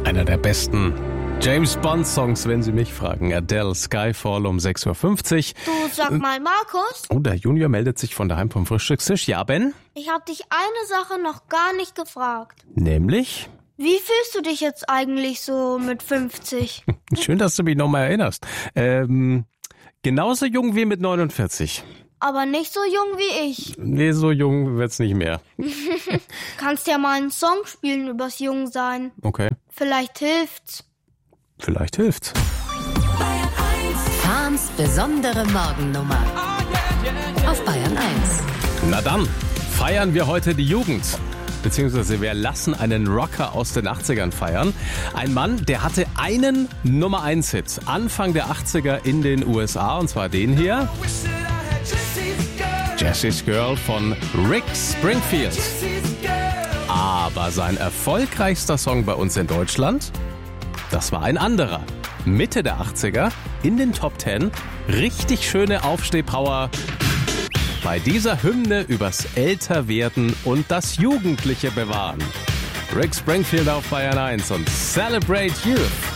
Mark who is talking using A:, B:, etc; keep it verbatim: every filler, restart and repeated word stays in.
A: Einer der besten James-Bond-Songs, wenn Sie mich fragen. Adele, Skyfall um sechs Uhr fünfzig.
B: Du, sag mal, Markus.
A: Oh, der Junior meldet sich von daheim vom Frühstückstisch. Ja, Ben?
B: Ich habe dich eine Sache noch gar nicht gefragt.
A: Nämlich?
B: Wie fühlst du dich jetzt eigentlich so mit fünfzig?
A: Schön, dass du mich nochmal erinnerst. Ähm, genauso jung wie mit neunundvierzig.
B: Aber nicht so jung wie ich.
A: Nee, so jung wird's nicht mehr.
B: Kannst ja mal einen Song spielen übers Jungsein.
A: Okay.
B: Vielleicht hilft's.
A: Vielleicht hilft's.
C: Fahns besondere Morgennummer auf Bayern eins.
A: Na dann, feiern wir heute die Jugend. Beziehungsweise wir lassen einen Rocker aus den achtzigern feiern. Ein Mann, der hatte einen Nummer eins Hit Anfang der achtziger in den U S A, und zwar den hier. Jessie's Girl von Rick Springfield. Aber sein erfolgreichster Song bei uns in Deutschland, das war ein anderer. Mitte der achtziger, in den Top Ten, richtig schöne Aufstehpower bei dieser Hymne übers Älterwerden und das Jugendliche bewahren. Rick Springfield auf Bayern eins und Celebrate Youth.